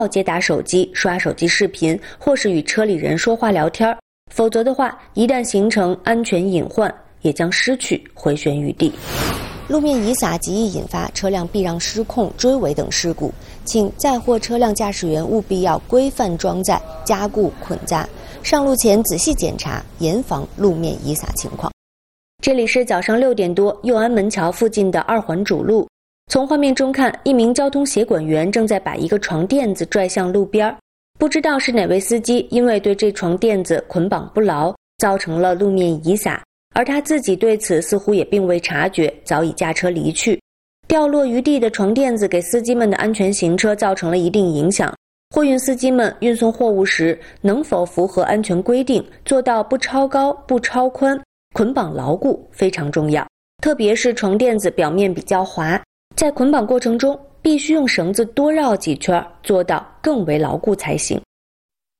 接打手机、刷手机视频，或是与车里人说话聊天，否则的话，一旦形成安全隐患，也将失去回旋余地。 路面遗撒极易引发车辆避让失控、追尾等事故，请载货车辆驾驶员务必要规范装载、加固捆扎，上路前仔细检查，严防路面遗撒情况。 这里是早上6点多，右安门桥附近的2环主路。从画面中看，一名交通协管员正在把一个床垫子拽向路边，不知道是哪位司机因为对这床垫子捆绑不牢，造成了路面遗撒，而他自己对此似乎也并未察觉，早已驾车离去。掉落于地的床垫子给司机们的安全行车造成了一定影响。货运司机们运送货物时，能否符合安全规定，做到不超高、不超宽，捆绑牢固非常重要。特别是床垫子表面比较滑，在捆绑过程中必须用绳子多绕几圈，做到更为牢固才行。